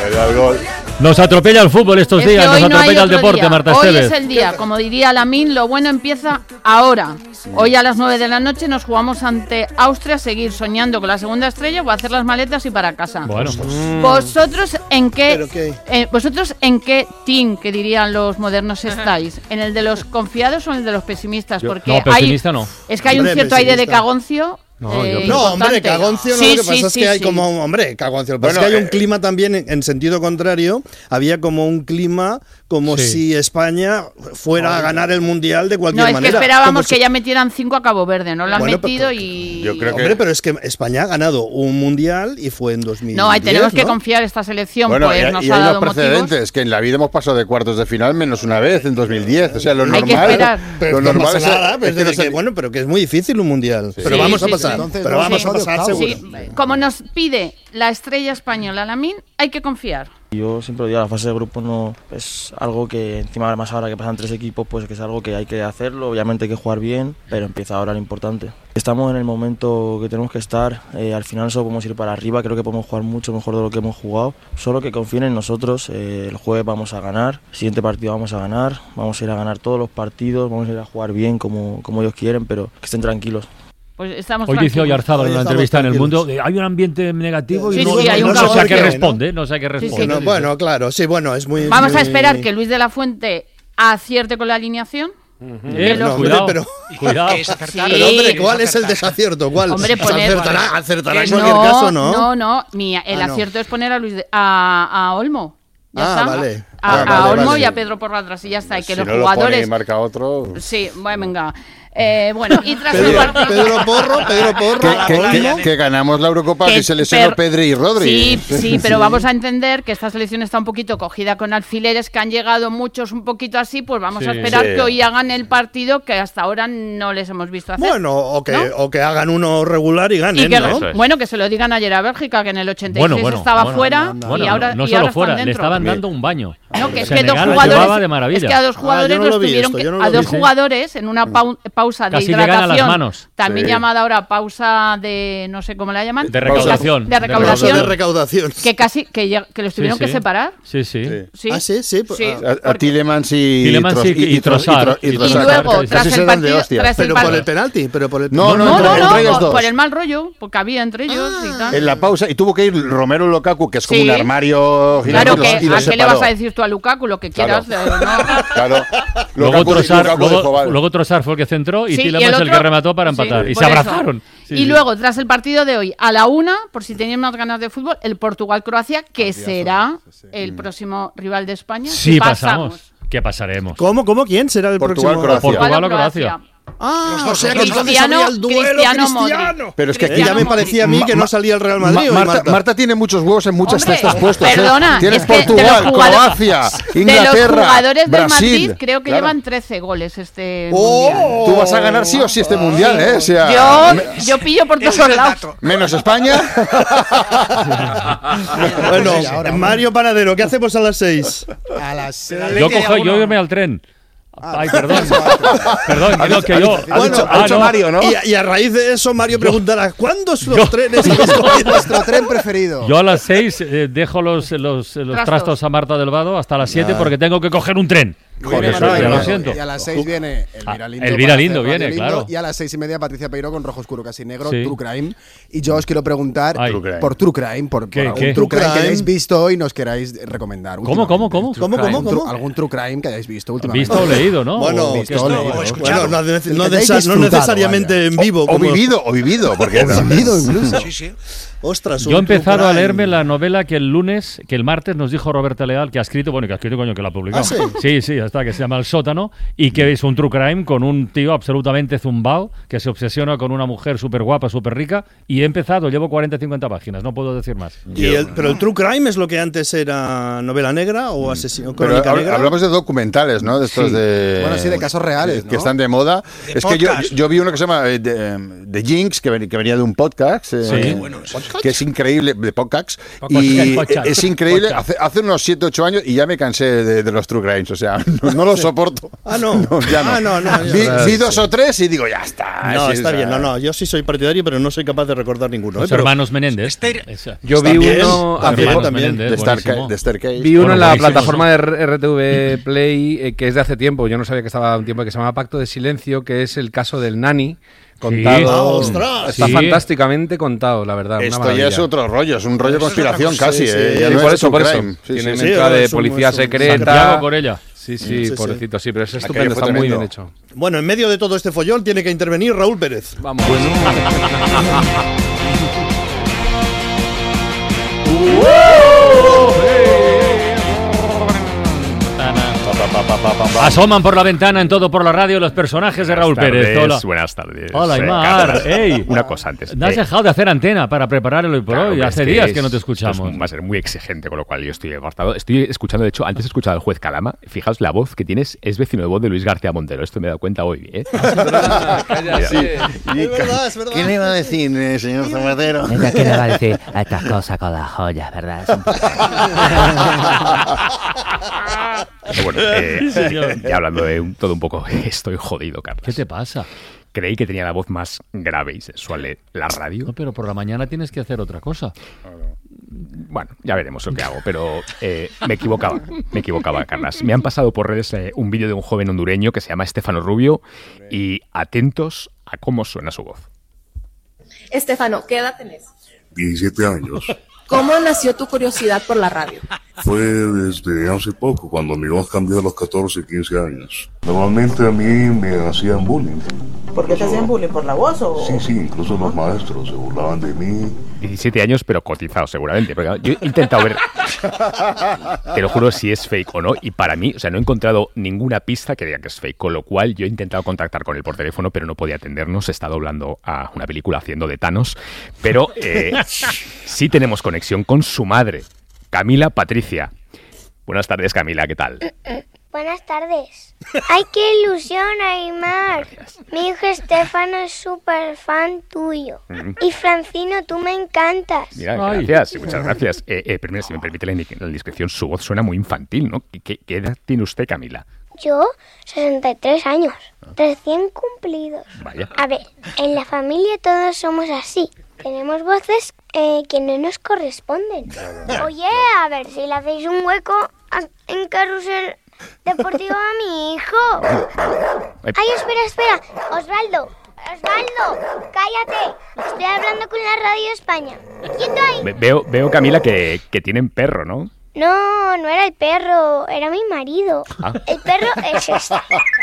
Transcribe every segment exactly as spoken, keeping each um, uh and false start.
Nos atropella el fútbol estos es días, nos no atropella el deporte, día. Marta Hoy Esteves. es el día, como diría Lamine, lo bueno empieza ahora. Hoy a las nueve de la noche nos jugamos ante Austria, seguir soñando con la segunda estrella o hacer las maletas y para casa. Bueno, pues... ¿Vosotros en qué, qué? Eh, vosotros en qué team, que dirían los modernos, estáis? ¿En el de los confiados o en el de los pesimistas? Yo, Porque no, pesimista hay, no. Es que hay Hombre, un cierto aire de pesimista. cagoncio. No, eh, yo- No, hombre, importante. cagoncio no, Sí, lo que sí, pasa es sí, que hay sí. como, hombre, cagoncio, lo que pasa Bueno, es que hay un eh, clima también en, en sentido contrario, había como un clima como Sí. si España fuera a ganar el Mundial de cualquier No, es manera. que esperábamos Como si- que ya metieran cinco a Cabo Verde, no lo han Bueno, metido pero- y... yo creo que- Hombre, pero es que España ha ganado un Mundial y fue en dos mil diez, No, ahí tenemos que ¿no? confiar esta selección, Bueno, pues y, nos y ha hay dado unos precedentes, motivos. que en la vida hemos pasado de cuartos de final menos una vez en dos mil diez. O sea, lo Hay normal. que esperar. Pero lo no normal pasa es, nada, es pues que desde no se- que- bueno, pero que es muy difícil un Mundial. Pero Sí, vamos sí, a pasar, sí. Entonces, pero vamos vamos a a pasar octavos. seguro. Sí, como nos pide la estrella española Lamine, hay que confiar. Yo siempre lo digo, la fase de grupos no es algo que encima además ahora que pasan tres equipos, pues que es algo que hay que hacerlo, obviamente hay que jugar bien, pero empieza ahora lo importante. Estamos en el momento que tenemos que estar, eh, al final solo podemos ir para arriba, creo que podemos jugar mucho mejor de lo que hemos jugado, solo que confíen en nosotros, eh, el jueves vamos a ganar, el siguiente partido vamos a ganar, vamos a ir a ganar todos los partidos, vamos a ir a jugar bien como, como ellos quieren, pero que estén tranquilos. Pues estamos Hoy dice tranquilos. Oyarzábal en Hoy una estamos entrevista en El tranquilos. Mundo, de, hay un ambiente negativo y Sí, no, sí, no- hay un no sé a qué cagoncio, ¿no? responde, no sé a qué responde. Bueno, bueno, claro, sí, bueno, es muy... Vamos muy- a esperar que Luis de la Fuente acierte con la alineación. Eh, No, cuidado, hombre, cuidado. Que es acertar. Sí. Pero hombre, que ¿cuál es es el acertar. desacierto? ¿Cuál? Hombre, poner- acertará, acertará en No, cualquier caso, ¿no? No, no, ni el Ah, no. acierto es poner a Luis de- a, a Olmo. Ya Ah, está. vale. A, Ah, a vale, Olmo vale. y a Pedro por atrás y ya está. Y que si los no lo pone jugadores. y marca otro. Sí, bueno, venga. Eh, bueno, y tras el Pedro, partido. Pedro Porro, Pedro Porro. Que, que- Olmo. que- que ganamos la Eurocopa Que que se lesionó per- Pedri y Rodri. Sí, sí, pero vamos a entender que esta selección está un poquito cogida con alfileres, que han llegado muchos un poquito así, pues vamos Sí. a esperar Sí. que hoy hagan el partido que hasta ahora no les hemos visto hacer. Bueno, o que, ¿no? o que hagan uno regular y ganen, Y que, ¿no? Eso es. bueno, que se lo digan ayer a Bélgica, que en el ochenta y seis Bueno, bueno, estaba bueno, fuera Bueno, y ahora, no y solo ahora fuera, están le dentro. estaban dando un baño. No, que es que dos Senegal lo jugadores, llevaba de maravilla. es que a dos jugadores Ah, yo no los lo vi tuvieron esto, que- yo no lo a vi, dos sí. jugadores en una pau- pausa de Casi llegan a las hidratación, manos. también Sí. llamada ahora pausa de no sé cómo la llaman, De recaudación. de recaudación, Pausa de recaudación. que casi que, lleg- que los Sí, tuvieron sí. que separar. Sí, sí. Sí. Sí. Ah, sí, sí. pues, Sí. ah, A, a Porque- Tillemans y, Tillemans y- y Trossard. y Y Y Trossard. luego, Casi tras se el dan de partido, hostias. tras el pero por partido- el penalti, pero por el No, no, entre- no, entre no, ellos por, dos. por el mal rollo, porque había entre ellos Ah. y tal. En la pausa, y tuvo que ir Romero Lukaku, que es como Sí. un armario gigante, Claro y los- que y los a qué le separó. vas a decir tú a Lukaku lo que Claro. quieras, de- no. Claro. Luego Lukaku- Trossard, Lukaku dijo, luego, vale. luego Trossard fue el que centró y Sí, Tillemans el el, otro- que remató para sí, empatar. y por se eso. abrazaron. Sí, y sí. luego, tras el partido de hoy, a la una, por si tenían más ganas de fútbol, el Portugal-Croacia, que será el próximo rival de España. Sí, si pasamos. ¿Qué pasaremos? ¿Cómo, cómo, quién será el Portugal, próximo? Croacia. Portugal o Croacia. Ah, o sea que Cristiano- entonces había el duelo Cristiano cristiano. Pero es que Eh, aquí ya me parecía a mí que no salía el Real Madrid. Ma- hoy, Marta, Marta. Marta tiene muchos huevos en muchas Hombre, cestas puestos. ¿eh? perdona, Tienes es que de Portugal, los jugadores- Croacia, De Inglaterra, los jugadores del Brasil. Madrid, creo que Claro. llevan trece goles este ¡Oh! mundial. Tú vas a ganar sí o sí este mundial, ¿eh? O sea, Yo, me- yo pillo por Ese todos es el lados. dato. menos España. Bueno, Sí, ahora, Mario Panadero, ¿qué hacemos a las seis? A las seis. Yo Veinte cojo, de yo uno. irme al tren. Ah, Ay, perdón. Perdón, que no, que yo. Ha dicho, ha Ah, dicho no. Mario, ¿no? Y, y a raíz de eso, Mario preguntará: ¿cuántos los Yo- trenes habéis cogido? Nuestro tren preferido. Yo a las seis eh, dejo los, los, los Trastos. trastos a Marta del Vado hasta las siete porque tengo que coger un tren. Joder, Eso, no, ya no, lo no. siento. Y a las seis viene Elvira Ah, Lindo. Elvira para Lindo hacer Radio viene, Lindo, claro. Y a las seis y media Patricia Peiro con Rojo Oscuro Casi Negro, Sí. True Crime. Y yo os quiero preguntar Ay. True Crime. por True Crime, por, ¿Qué, por algún qué? True Crime True que Crime. hayáis visto y nos queráis recomendar. ¿Cómo, cómo, cómo? últimamente. ¿Cómo, cómo, Algún tru- cómo? Algún True Crime que hayáis visto últimamente. Visto o leído, ¿no? Bueno, ¿O qué visto es? o No, leído. o escuchado. Bueno, no, de- no, El que hayáis desa- no disfrutado, necesariamente vaya. en vivo. O como- vivido, o vivido, porque O vivido incluso. Sí, sí. Ostras, Yo he un true empezado a crime. leerme la novela que el lunes, que el martes nos dijo Roberta Leal, que ha escrito, bueno, que ha escrito, coño, que la ha publicado. ¿Ah, sí? Sí, sí, ya está, que se llama El Sótano, y que es un true crime con un tío absolutamente zumbao, que se obsesiona con una mujer súper guapa, súper rica, y he empezado, llevo cuarenta, cincuenta páginas, no puedo decir más. Y el- pero el true crime es lo que antes era novela negra o asesino Pero crónica hab- negra. hablamos de documentales, ¿no? De estos Sí. de. Bueno, sí, de casos reales, que, ¿no? que están de moda. De es que yo, podcast. yo vi uno que se llama eh, de, de Jinx, que, ven- que venía de un podcast. eh, Sí. Bueno, eso es- que es increíble, de podcasts, Podcast, y podcast, es increíble, podcast. hace, hace unos siete ocho años y ya me cansé de, de los true crimes, o sea, no, no lo soporto. Ah, no. No, ya no. Ah, no, no. Vi, ya. vi dos o tres y digo, ya está. No, sí, está o sea, bien. No, no. Yo sí soy partidario, pero no soy capaz de recordar ninguno. Los ¿eh? Pero- hermanos Menéndez. Esa. Yo vi También, uno hace también, poco- también. De, Menéndez, Starca- buenísimo. de Staircase. Vi uno Bueno, en la buenísimo, plataforma de R T V Play eh, que es de hace tiempo. Yo no sabía que estaba un tiempo que se llama Pacto de Silencio, que es el caso del Nani contado. Ah, ostras. Está Sí. fantásticamente contado, la verdad. una Esto ya maravilla. es otro rollo, es un rollo Es conspiración otra cosa, casi. sí, eh, sí. ya Sí, no por es eso, true por eso. crime. Sí, Tiene sí, sí. mezcla sí, de es un- policía es un- secreta. Santiago Corella. Sí, sí, Sí, sí. pobrecito, sí, pero es Aquello estupendo, fue está muy bien tremendo. hecho. Bueno, en medio de todo este follón tiene que intervenir Raúl Pérez. Vamos. Asoman por la ventana en Todo por la Radio los personajes de Raúl Buenas Pérez. tardes, Hola. Buenas tardes. Hola, Eh, Aymar. Carlas, Ey. Una cosa antes. No has eh, dejado de hacer antena para preparar el hoy por claro, hoy. es Hace que días es- que no te esto es- escuchamos. va a ser muy exigente, con lo cual yo estoy agotado. Estoy escuchando, de hecho, antes he escuchado al juez Calama. Fijaos, la voz que tienes es vecino de voz de Luis García Montero. Esto me he dado cuenta hoy. ¿eh? Cállate. Y Es ca- verdad, es verdad. ¿Qué le iba a decir, eh, señor Zapatero? Venga, ¿qué le va a decir a estas cosas con las joyas, verdad? Es un poco- Pero bueno, eh, Sí, señor. ya hablando de un- todo un poco, estoy jodido, Carlos. ¿Qué te pasa? Creí que tenía la voz más grave y sensual de la radio. No, pero por la mañana tienes que hacer otra cosa. Bueno, ya veremos lo que hago, pero eh, me equivocaba, me equivocaba, Carlas. Me han pasado por redes eh, un vídeo de un joven hondureño que se llama Estefano Rubio y atentos a cómo suena su voz. Estefano, ¿qué edad tenés? diecisiete años. ¿Cómo nació tu curiosidad por la radio? Fue desde hace poco, cuando mi voz cambió a los catorce, quince años. Normalmente a mí me hacían bullying. ¿Por qué te hacían bullying? ¿Por la voz o...? Sí, sí, incluso los maestros se burlaban de mí. diecisiete años, pero cotizado seguramente. Porque yo he intentado ver, te lo juro, si es fake o no. Y para mí, o sea, no he encontrado ninguna pista que diga que es fake. Con lo cual, yo he intentado contactar con él por teléfono, pero no podía atendernos. Está doblando a una película haciendo de Thanos. Pero eh, sí tenemos conexión con su madre, Camila Patricia. Buenas tardes, Camila, ¿qué tal? Buenas tardes. ¡Ay, qué ilusión, Aymar! Mi hijo Estefano es súper fan tuyo. Mm. Y Francino, tú me encantas. Mira, Ay. gracias, muchas gracias. Eh, eh, primero, si me permite la, indi- la indiscreción, su voz suena muy infantil, ¿no? ¿Qué, qué edad tiene usted, Camila? Yo, sesenta y tres años, recién cumplidos. Vaya. A ver, en la familia todos somos así. Tenemos voces eh, que no nos corresponden. Oye, a ver si le hacéis un hueco a- en Carrusel Deportivo a mi hijo. Ay, espera, espera. Osvaldo, Osvaldo, cállate. Estoy hablando con la Radio España. ¿Quieto ahí? Ve- Veo, veo Camila, que, que tienen perro, ¿no? No, no era el perro, era mi marido. Ah. El perro es este.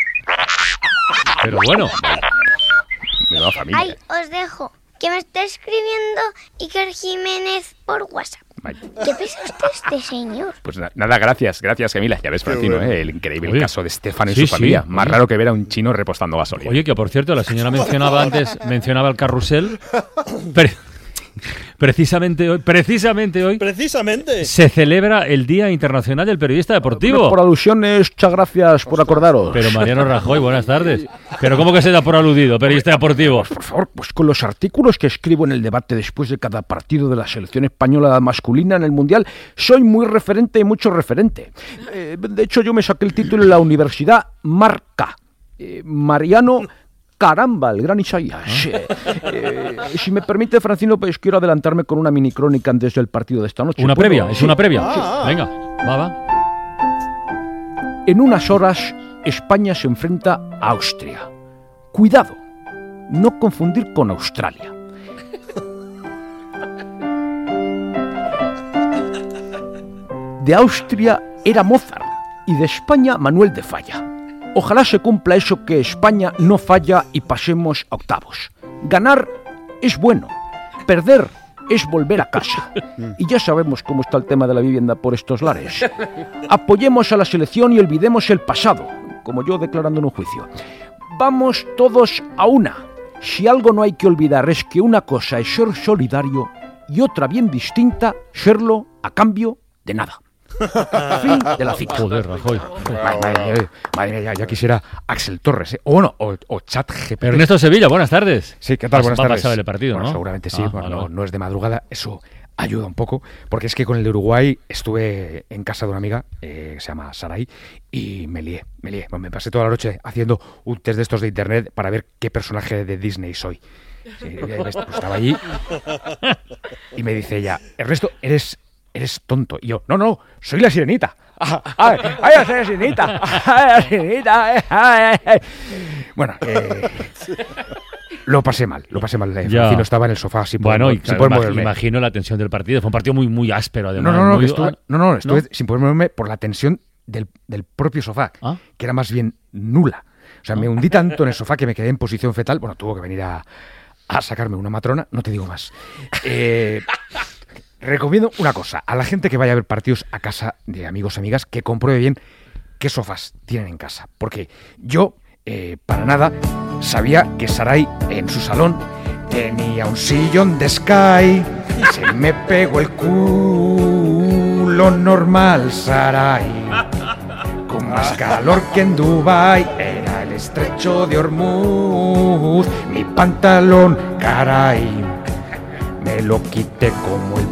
Pero bueno, Menuda familia. Ay, os dejo. Que me está escribiendo Iker Jiménez por WhatsApp. Vaya. ¿Qué pesa usted este señor? Pues na- nada, gracias, gracias, Camila. Ya ves, Francino, bueno. ¿eh? El increíble Oye. caso de Estefano y Sí, su familia. sí, Más oye. raro que ver a un chino repostando gasolina. oye, que por cierto, la señora mencionaba antes, mencionaba el carrusel. Pre- precisamente hoy, precisamente hoy, Precisamente. se celebra el Día Internacional del Periodista Deportivo. Por alusiones, muchas gracias por acordaros. Pero Mariano Rajoy, buenas tardes. Pero ¿cómo que se da por aludido, periodista deportivo? Por favor, pues con los artículos que escribo en el debate después de cada partido de la selección española masculina en el Mundial, soy muy referente y mucho referente. Eh, de hecho, yo me saqué el título en la Universidad Marca. Eh, Mariano Caramba, el gran Isaías. Eh, eh, si me permite, Francino, pues quiero adelantarme con una mini crónica antes del partido de esta noche. Una ¿Puedo? previa, es Sí. una previa. Ah. Venga, va, va. En unas horas, España se enfrenta a Austria. Cuidado, no confundir con Australia. De Austria era Mozart y de España Manuel de Falla. Ojalá se cumpla eso, que España no falla y pasemos a octavos. Ganar es bueno, perder es volver a casa. Y ya sabemos cómo está el tema de la vivienda por estos lares. Apoyemos a la selección y olvidemos el pasado, como yo declarando en un juicio. Vamos todos a una. Si algo no hay que olvidar es que una cosa es ser solidario y otra bien distinta, serlo a cambio de nada. Fin de la cita. Joder, Rajoy. Madre, madre mía, madre mía, ya, ya quisiera Axel Torres, ¿eh? O bueno, o, o Chat G P T. Ernesto Sevilla, buenas tardes. Sí, ¿qué tal? Vas- Buenas vas tardes. a ver el partido, Bueno, ¿no? seguramente sí, Ah, bueno, vale, no, vale. no es de madrugada. Eso, ayuda un poco, porque es que con el de Uruguay estuve en casa de una amiga, eh, que se llama Saray, y me lié, me lié. Me pasé toda la noche haciendo un test de estos de internet para ver qué personaje de Disney soy. Sí, pues estaba allí y me dice ella, Ernesto, eres, eres tonto. Y yo, no, no, soy la sirenita. ¡Ay, ay, ay, soy la sirenita! ¡Ay, la sirenita! Ay, ay. Bueno, eh... Lo pasé mal, lo pasé mal. Francino estaba en el sofá sin poder, bueno, sin y, claro, poder imag- moverme. Imagino la tensión del partido. Fue un partido muy, muy áspero, además. No, no, no, muy, que estuve, ah, no, no, estuve ¿no? sin poder moverme por la tensión del, del propio sofá, ¿Ah? que era más bien nula. O sea, me hundí tanto en el sofá que me quedé en posición fetal. Bueno, tuvo que venir a, a sacarme una matrona, no te digo más. Eh, recomiendo una cosa, a la gente que vaya a ver partidos a casa de amigos y amigas, que compruebe bien qué sofás tienen en casa. Porque yo, eh, para nada, sabía que Saray en su salón tenía un sillón de Sky. Se me pegó el culo normal, Saray. Con más calor que en Dubai era el estrecho de Hormuz. Mi pantalón, caray, me lo quité como el